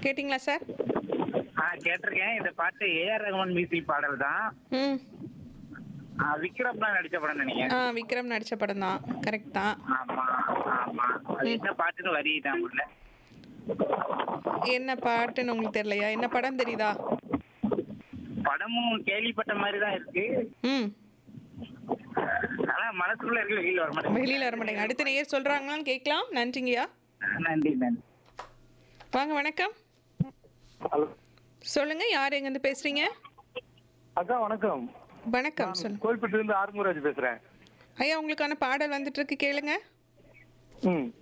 கேட்டிங்களா சார்? கேட்டிருக்கேன். இந்த பாட்டு ஏஆர் ரகுமான் மியூசிக் பாடல் தான். ம். விக்ரம்லாம் நடிச்ச படம் நினைக்கிறேன். விக்ரம் நடிச்ச படம் தான். கரெக்ட் தான். ஆமா ஆமா. அது என்ன பாட்டுன்னு வரி தான் உள்ள. என்ன பாட்டுன்னு உங்களுக்கு தெரியலையா? என்ன படம் தெரியுதா? படமும் கேள்விப்பட்ட மாதிரி தான் இருக்கு. ம். ஆனா மனசுக்குள்ள இருக்கு, வெளியில வர மாட்டேங்குது. வெளியில வர மாட்டேங்க. அடுத்த நேயர் சொல்றாங்களான்னு கேட்கலாம். நன்றிங்கய்யா. நன்றி நன்றி. வாங்க, வணக்கம். ஹலோ சொல்லுங்க, யார் எங்கேருந்து பேசுறீங்க? அக்கா வணக்கம். வணக்கம். சொல்லுங்க கோயில்பட்டில இருந்து ஆறுமுகராஜ் பேசுறேன். ஐயா, உங்களுக்கான பாடல் வந்துட்டு இருக்கு, கேளுங்க. ம்